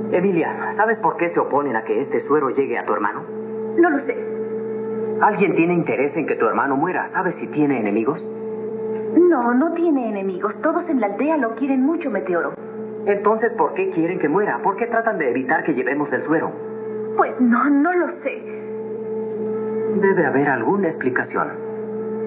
Emilia, ¿sabes por qué se oponen a que este suero llegue a tu hermano? No lo sé. Alguien tiene interés en que tu hermano muera. ¿Sabes si tiene enemigos? No, no tiene enemigos. Todos en la aldea lo quieren mucho, Meteoro. Entonces, ¿por qué quieren que muera? ¿Por qué tratan de evitar que llevemos el suero? Pues no lo sé. Debe haber alguna explicación.